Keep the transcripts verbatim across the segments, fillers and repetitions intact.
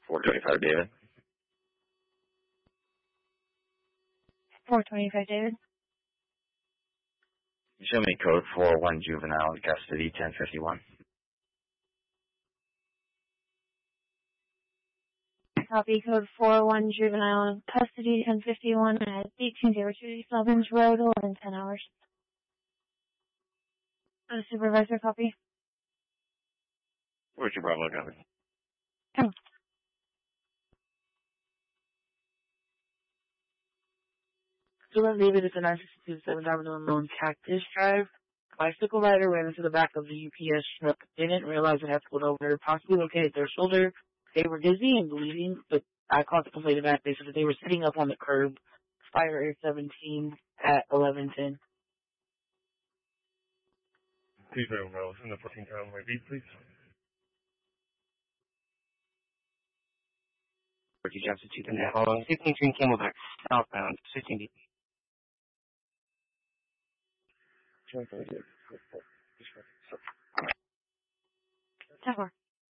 four twenty-five, David. four twenty-five, David. Show me code four one juvenile in custody, ten fifty-one. Copy. Code four one juvenile in custody, ten fifty-one at eighteen oh two East Road, eleven ten hours. Uh, supervisor, copy. Where's your Bravo, copy? Oh. Dylan David is a nine sixty-two seven Avenue Unknown Cactus Drive. Bicycle rider ran into the back of the U P S truck. Didn't realize it had pulled over. Possibly located their shoulder. They were dizzy and bleeding, but I called the complaint back. They said that they were sitting up on the curb. Fire Air seventeen at eleven ten. Please very well. In the fourteen town my beat, please. Ricky Johnson, two ten. Following fifteen three Camelback, southbound, fifteen D. ten four.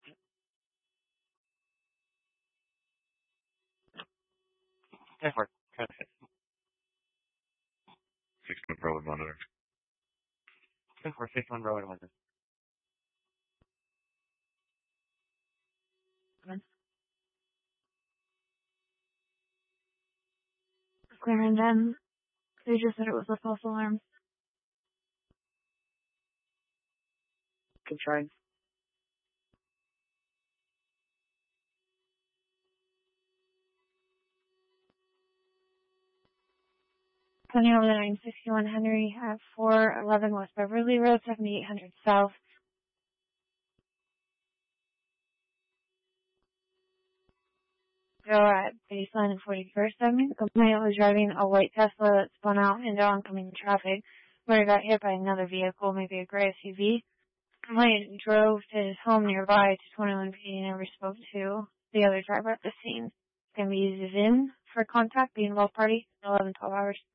ten four. Traffic. six one Bravo monitor. ten four, six one Bravo monitor. Clearing them. They just said it was a false alarm. Good try. Sending over the nine sixty-one Henry at four eleven West Beverly Road, seventy-eight hundred South. Go at baseline and forty-first Avenue. The complainant was driving a white Tesla that spun out into oncoming traffic, where he got hit by another vehicle, maybe a gray S U V. The complainant drove to his home nearby to twenty-one P and never spoke to the other driver at the scene. It's going to be used as in for contact, being involved party, eleven twelve hours.